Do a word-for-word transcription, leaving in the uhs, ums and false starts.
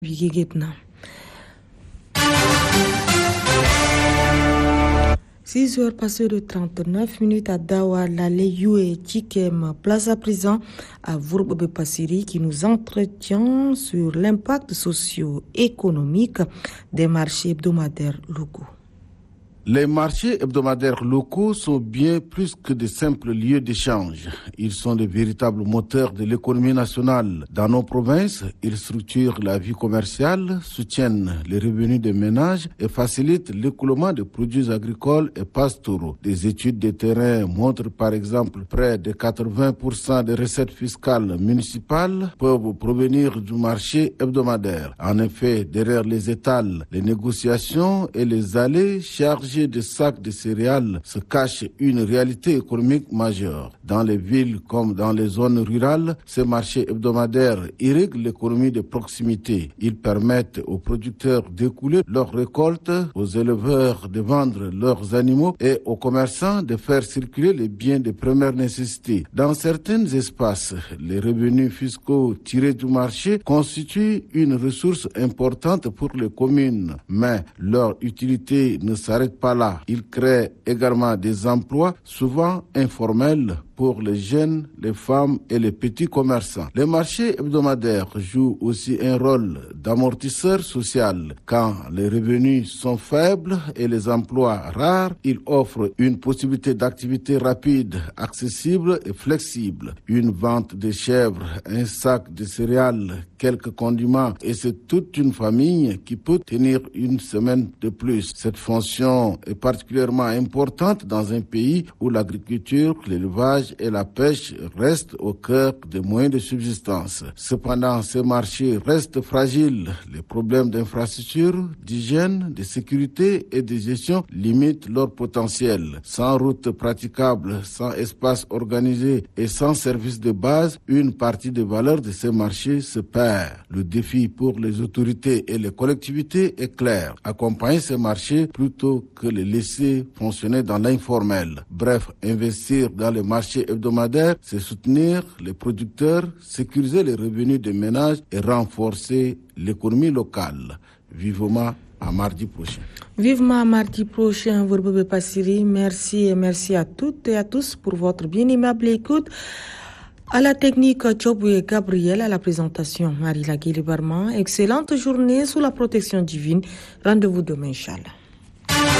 Vietnam. six heures passées de trente-neuf minutes à Dawa, Laleyu et Tikem, place à présent à Vourbe Passiri qui nous entretient sur l'impact socio-économique des marchés hebdomadaires locaux. Les marchés hebdomadaires locaux sont bien plus que de simples lieux d'échange. Ils sont de véritables moteurs de l'économie nationale. Dans nos provinces, ils structurent la vie commerciale, soutiennent les revenus des ménages et facilitent l'écoulement de produits agricoles et pastoraux. Des études de terrain montrent par exemple près de quatre-vingts pour cent des recettes fiscales municipales peuvent provenir du marché hebdomadaire. En effet, derrière les étals, les négociations et les allées chargées de sacs de céréales se cache une réalité économique majeure. Dans les villes comme dans les zones rurales, ces marchés hebdomadaires irriguent l'économie de proximité. Ils permettent aux producteurs d'écouler leurs récoltes, aux éleveurs de vendre leurs animaux et aux commerçants de faire circuler les biens de première nécessité. Dans certains espaces, les revenus fiscaux tirés du marché constituent une ressource importante pour les communes, mais leur utilité ne s'arrête pas là. Il crée également des emplois souvent informels pour les jeunes, les femmes et les petits commerçants. Les marchés hebdomadaires jouent aussi un rôle d'amortisseur social. Quand les revenus sont faibles et les emplois rares, ils offrent une possibilité d'activité rapide, accessible et flexible. Une vente de chèvres, un sac de céréales, quelques condiments et c'est toute une famille qui peut tenir une semaine de plus. Cette fonction est particulièrement importante dans un pays où l'agriculture, l'élevage et la pêche restent au cœur des moyens de subsistance. Cependant, ces marchés restent fragiles. Les problèmes d'infrastructure, d'hygiène, de sécurité et de gestion limitent leur potentiel. Sans route praticable, sans espace organisé et sans service de base, une partie des valeurs de ces marchés se perd. Le défi pour les autorités et les collectivités est clair. Accompagner ces marchés plutôt que les laisser fonctionner dans l'informel. Bref, investir dans les marchés hebdomadaires, c'est soutenir les producteurs, sécuriser les revenus des ménages et renforcer l'économie locale. Vivement à mardi prochain. Vivement à mardi prochain, Vourbe Passiri. Merci et merci à toutes et à tous pour votre bien aimable écoute. À la technique, Tchoboué Gabriel, à la présentation, Marie Laguille Barman. Excellente journée sous la protection divine. Rendez-vous demain, Inch'Allah.